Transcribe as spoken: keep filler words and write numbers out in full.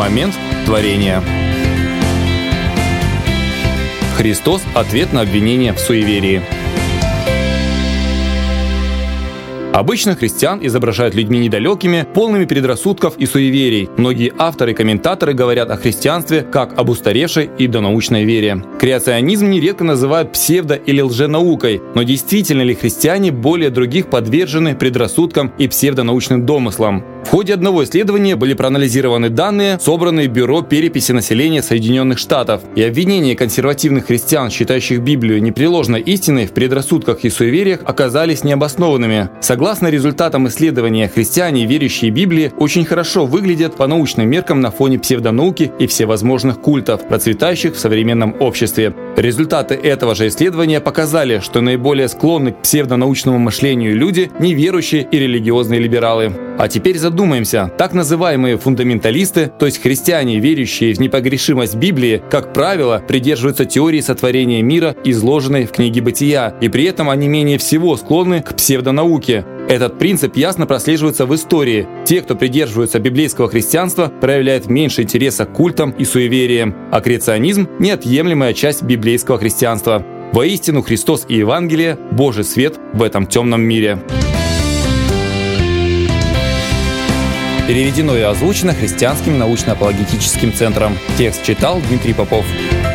Момент творения. Христос – ответ на обвинение в суеверии. Обычно христиан изображают людьми недалекими, полными предрассудков и суеверий. Многие авторы и комментаторы говорят о христианстве как об устаревшей и донаучной вере. Креационизм нередко называют псевдо- или лженаукой, но действительно ли христиане более других подвержены предрассудкам и псевдонаучным домыслам? В ходе одного исследования были проанализированы данные, собранные Бюро переписи населения Соединенных Штатов, и обвинения консервативных христиан, считающих Библию непреложной истиной в предрассудках и суевериях, оказались необоснованными. Согласно результатам исследования, христиане, верящие Библии, очень хорошо выглядят по научным меркам на фоне псевдонауки и всевозможных культов, процветающих в современном обществе. Результаты этого же исследования показали, что наиболее склонны к псевдонаучному мышлению люди – неверующие и религиозные либералы. А теперь задумаемся, так называемые фундаменталисты, то есть христиане, верящие в непогрешимость Библии, как правило, придерживаются теории сотворения мира, изложенной в книге Бытия, и при этом они менее всего склонны к псевдонауке. Этот принцип ясно прослеживается в истории. Те, кто придерживаются библейского христианства, проявляют меньше интереса к культам и суевериям, а креационизм – неотъемлемая часть библейского христианства. Воистину, Христос и Евангелие – Божий свет в этом темном мире. Переведено и озвучено Христианским научно-апологетическим центром. Текст читал Дмитрий Попов.